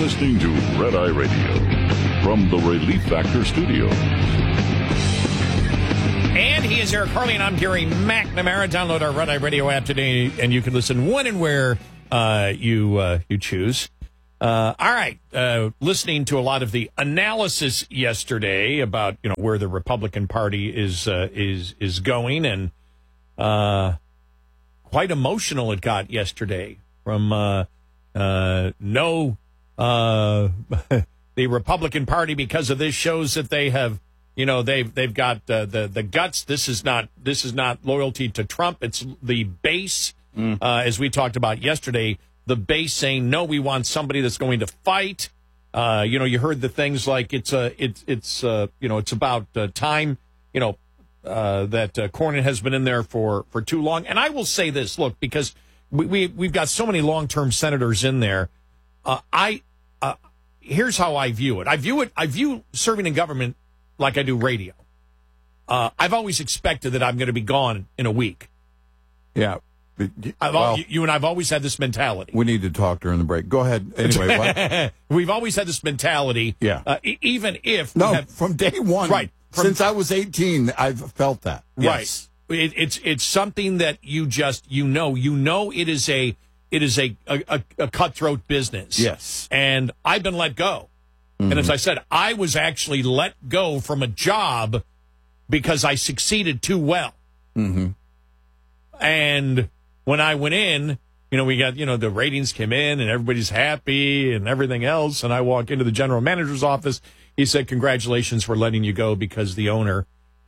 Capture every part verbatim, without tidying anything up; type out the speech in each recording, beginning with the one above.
listening to Red Eye Radio from the Relief Factor Studios. And he is Eric Harley, and I'm Gary McNamara. Download our Red Eye Radio app today, and you can listen when and where uh, you uh, you choose. Uh, all right, uh, listening to a lot of the analysis yesterday about you know where the Republican Party is uh, is is going, and uh, quite emotional it got yesterday from uh, uh, no uh, the Republican Party because of this shows that they have. You know, they've they've got uh, the the guts. This is not this is not loyalty to Trump. It's the base, mm. uh, as we talked about yesterday. The base saying no, we want somebody that's going to fight. Uh, you know, you heard the things like it's a uh, it's it's uh, you know it's about uh, time. You know uh, that uh, Cornyn has been in there for, for too long. And I will say this: look, because we, we we've got so many long term senators in there. Uh, I uh, here's how I view it. I view it. I view serving in government like I do radio. Uh, I've always expected that I'm going to be gone in a week. Yeah. I've well, al- you and I've always had this mentality. We need to talk during the break. Go ahead. Anyway, what? We've always had this mentality. Yeah. Uh, e- even if... No, have, from day one. Right. From, since I was eighteen, I've felt that. Yes. Right. It, it's it's something that you just, you know, you know it is a, it is a, a, a cutthroat business. Yes. And I've been let go. Mm-hmm. And as I said, I was actually let go from a job because I succeeded too well. Mm-hmm. And when I went in, you know, we got, you know, the ratings came in and everybody's happy and everything else. And I walk into the general manager's office. He said, congratulations for letting you go because the owner,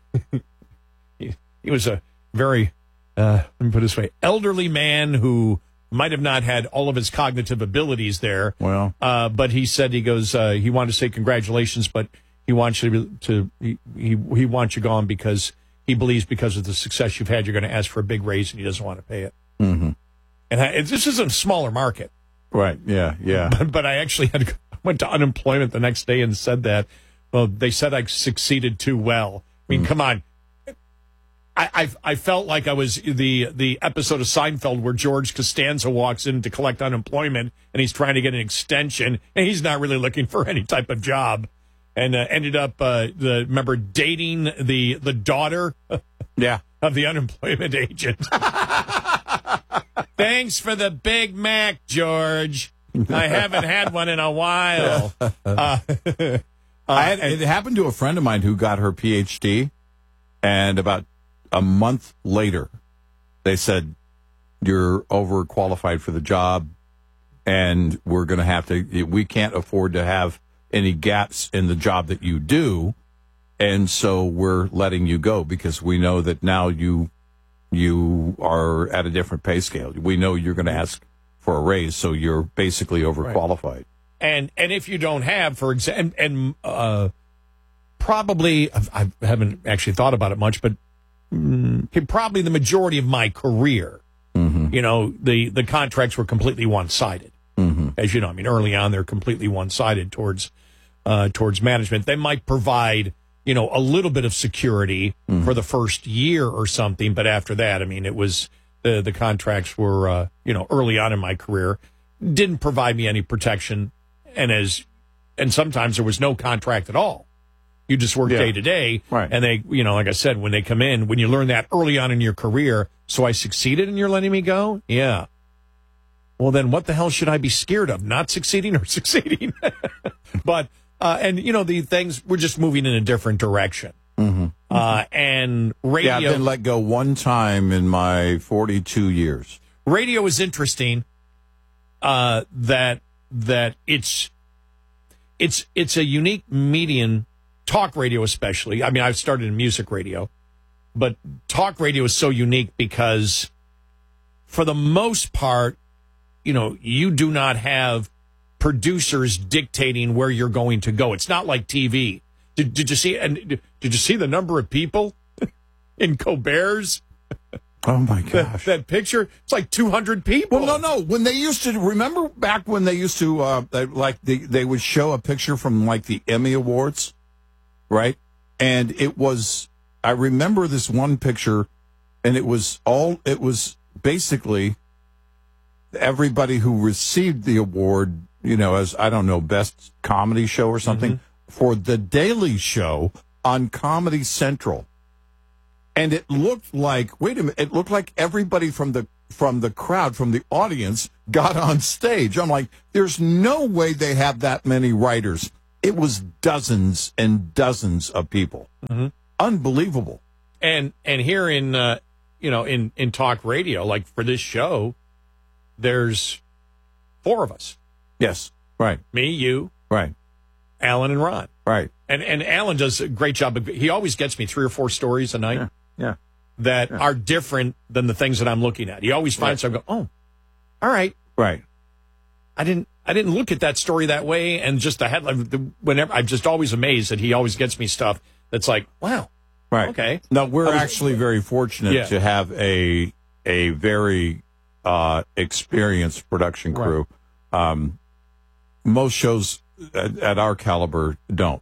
he, he was a very, uh, let me put it this way, elderly man who might have not had all of his cognitive abilities there. Well, uh, but he said he goes. Uh, he wanted to say congratulations, but he wants you to. to he, he he wants you gone because he believes because of the success you've had, you're going to ask for a big raise, and he doesn't want to pay it. Mm-hmm. And I, this is a smaller market, right? Yeah, yeah. But, but I actually had to, I went to unemployment the next day and said that. Well, they said I succeeded too well. I mean, mm. come on. I, I I felt like I was the the episode of Seinfeld where George Costanza walks in to collect unemployment and he's trying to get an extension and he's not really looking for any type of job, and uh, ended up uh, the remember dating the the daughter yeah of the unemployment agent. Thanks for the Big Mac, George. I haven't had one in a while. Uh, uh, I had, it happened to a friend of mine who got her P H D, and about a month later, they said, you're overqualified for the job, and we're going to have to, we can't afford to have any gaps in the job that you do, and so we're letting you go because we know that now you you are at a different pay scale. We know you're going to ask for a raise, so you're basically overqualified. Right. And and if you don't have, for example, and, and uh, probably, I haven't actually thought about it much, but probably the majority of my career, mm-hmm. you know, the, the contracts were completely one-sided. Mm-hmm. As you know, I mean, early on, they're completely one-sided towards uh, towards management. They might provide, you know, a little bit of security mm-hmm. for the first year or something, but after that, I mean, it was the the contracts were, uh, you know, early on in my career, didn't provide me any protection, and as and sometimes there was no contract at all. You just work yeah. day to day, right. and they, you know, like I said, when they come in, when you learn that early on in your career, so I succeeded and you're letting me go? Yeah. Well, then what the hell should I be scared of? Not succeeding or succeeding? But, uh, and, you know, the things, we're just moving in a different direction. Mm-hmm. Uh, and radio. Yeah, I've been let go one time in my forty-two years. Radio is interesting, uh, that, that it's, it's, it's a unique medium. Talk radio especially. I mean, I've started in music radio, but talk radio is so unique because for the most part, you know, you do not have producers dictating where you're going to go. It's not like T V. Did, did you see and did you see the number of people in Colbert's? Oh, my gosh. That, that picture, it's like two hundred people. Well, no, no. When they used to, remember back when they used to, uh, they, like, they, they would show a picture from, like, the Emmy Awards? Right? And it was, I remember this one picture, and it was all, it was basically everybody who received the award you know, as, I don't know, best comedy show or something, mm-hmm. for The Daily Show on Comedy Central. And it looked like, wait a minute, it looked like everybody from the from the crowd, from the audience, got on stage. I'm like, there's no way they have that many writers. It was dozens and dozens of people. Mm-hmm. Unbelievable. And and here in, uh, you know, in, in talk radio, like for this show, there's four of us. Yes, right. Me, you, right, Alan, and Ron. Right. And and Alan does a great job. He always gets me three or four stories a night. Yeah. yeah. That yeah. are different than the things that I'm looking at. He always finds right. something. I go, oh, all right, right. I didn't, I didn't look at that story that way, and just the headline. The, whenever I'm just always amazed that he always gets me stuff that's like, wow, right, okay. No, we're was, actually very fortunate yeah. to have a a very uh, experienced production crew. Right. Um, most shows at, at our caliber don't.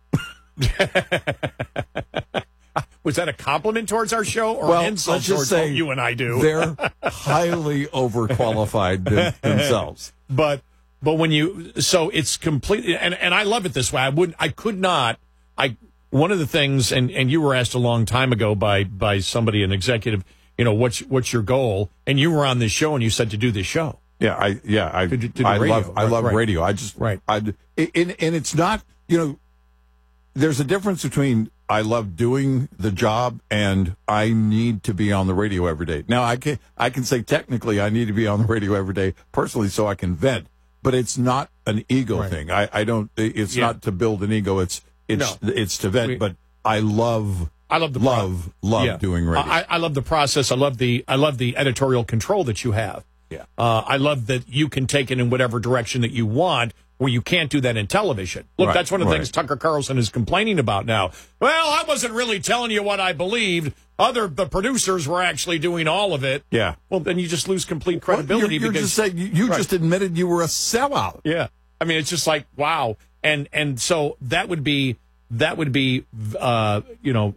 Was that a compliment towards our show or well, an insult let's just towards say what you and I do? They're highly overqualified th- themselves. But but when you so it's completely and, and I love it this way. I wouldn't I could not I one of the things and, and you were asked a long time ago by by somebody, an executive, you know, what's what's your goal? And you were on this show and you said to do this show. Yeah, I yeah, I to, to do I radio, love I love right. radio. I just right. I and, and it's not, you know, there's a difference between I love doing the job and I need to be on the radio every day. Now I can I can say technically I need to be on the radio every day personally so I can vent, but it's not an ego right. thing. I, I don't. It's yeah. not to build an ego. It's it's no. it's to vent. We, but I love I love the love pro- love yeah. doing radio. I, I love the process. I love the I love the editorial control that you have. Yeah. Uh, I love that you can take it in whatever direction that you want, where you can't do that in television. Look, right, that's one of the right. things Tucker Carlson is complaining about now. Well, I wasn't really telling you what I believed. Other the producers were actually doing all of it. Yeah. Well, then you just lose complete credibility. Well, you're, you're because just saying you, you right. just admitted you were a sellout. Yeah. I mean, it's just like wow, and and so that would be that would be uh, you know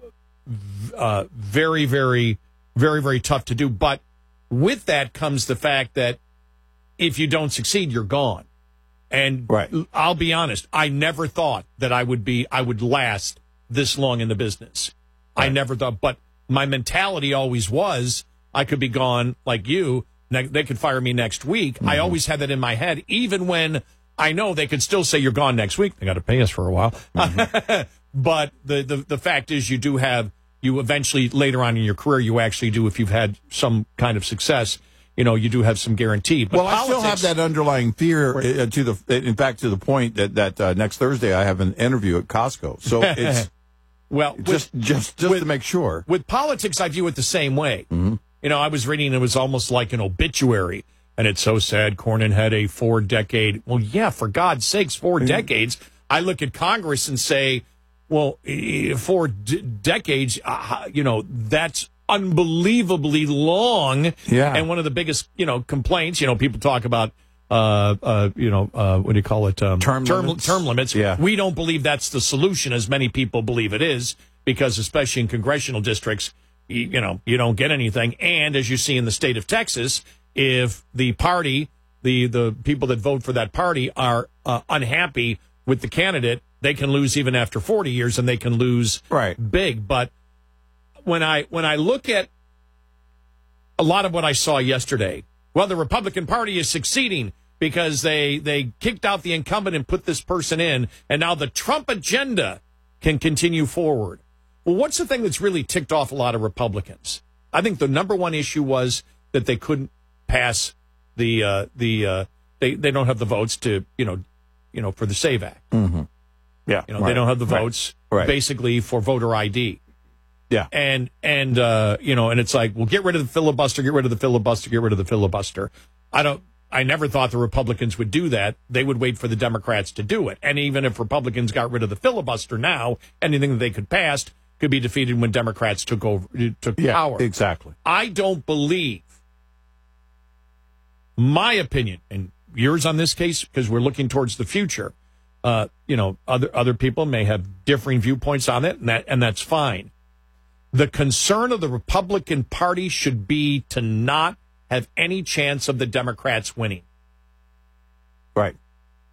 uh, very very very very tough to do. But with that comes the fact that if you don't succeed, you're gone. And right. I'll be honest, I never thought that I would be, I would last this long in the business. Right. I never thought, but my mentality always was I could be gone like you. They could fire me next week. Mm-hmm. I always had that in my head, even when I know they could still say you're gone next week. They got to pay us for a while. Mm-hmm. But the, the, the fact is you do have, you eventually later on in your career, you actually do, if you've had some kind of success, you know, you do have some guarantee. But well, politics, I still have that underlying fear. Right. Uh, to the, in fact, to the point that that uh, next Thursday I have an interview at Costco. So it's well, just with, just just with, to make sure. With politics, I view it the same way. Mm-hmm. You know, I was reading; it was almost like an obituary, and it's so sad. Cornyn had a four-decade. Well, yeah, for God's sakes, four mm-hmm. decades. I look at Congress and say, well, four d- decades. Uh, you know, that's unbelievably long. Yeah. And one of the biggest, you know, complaints, you know, people talk about, uh, uh, you know, uh, what do you call it? Um, term, term limits. Term limits. Yeah. We don't believe that's the solution as many people believe it is, because especially in congressional districts, you, you know, you don't get anything. And as you see in the state of Texas, if the party, the, the people that vote for that party are uh, unhappy with the candidate, they can lose even after forty years, and they can lose right. big. But When I when I look at a lot of what I saw yesterday, well, the Republican Party is succeeding because they they kicked out the incumbent and put this person in, and now the Trump agenda can continue forward. Well, what's the thing that's really ticked off a lot of Republicans? I think the number one issue was that they couldn't pass the uh, the uh, they they don't have the votes to you know you know for the SAVE Act. Mm-hmm. Yeah, you know right. they don't have the right. votes right. basically for voter I D. Yeah. And, and uh, you know, and it's like, well, get rid of the filibuster, get rid of the filibuster, get rid of the filibuster. I don't, I never thought the Republicans would do that. They would wait for the Democrats to do it. And even if Republicans got rid of the filibuster now, anything that they could pass could be defeated when Democrats took over, took yeah, power. Exactly. I don't believe, my opinion, and yours on this case, because we're looking towards the future, uh, you know, other, other people may have differing viewpoints on it, and that, and that's fine. The concern of the Republican Party should be to not have any chance of the Democrats winning. Right.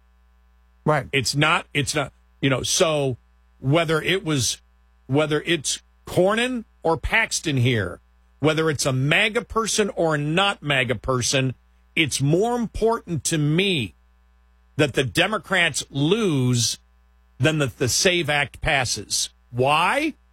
Right. It's not, it's not, you know, so whether it was, whether it's Cornyn or Paxton here, whether it's a MAGA person or a not MAGA person, it's more important to me that the Democrats lose than that the SAVE Act passes. Why?